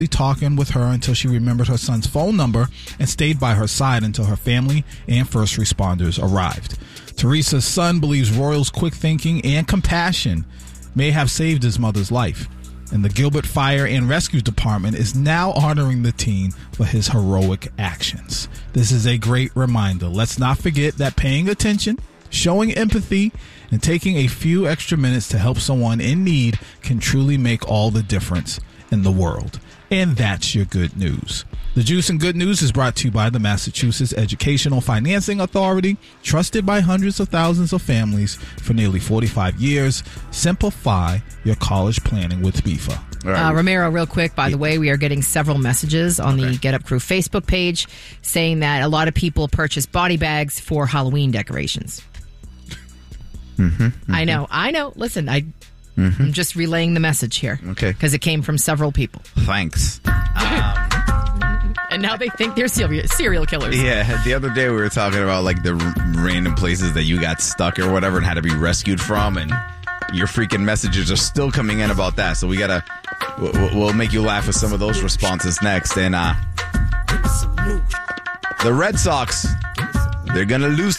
talking with her until she remembered her son's phone number and stayed by her side until her family and first responders arrived. Teresa's son believes Royal's quick thinking and compassion may have saved his mother's life, and the Gilbert Fire and Rescue Department is now honoring the teen for his heroic actions. This is a great reminder. Let's not forget that paying attention, showing empathy, and taking a few extra minutes to help someone in need can truly make all the difference in the world. And that's your good news. The Juice and Good News is brought to you by the Massachusetts Educational Financing Authority, trusted by hundreds of thousands of families for nearly 45 years. Simplify your college planning with BIFA. Right. Romero, real quick, by the way, we are getting several messages on the Get Up Crew Facebook page saying that a lot of people purchase body bags for Halloween decorations. I know. Listen, I'm just relaying the message here. Okay. Because it came from several people. Thanks. And now they think they're serial killers. Yeah, the other day we were talking about like the random places that you got stuck or whatever and had to be rescued from, and your freaking messages are still coming in about that. So we'll make you laugh with some of those responses next. And the Red Sox, they're going to lose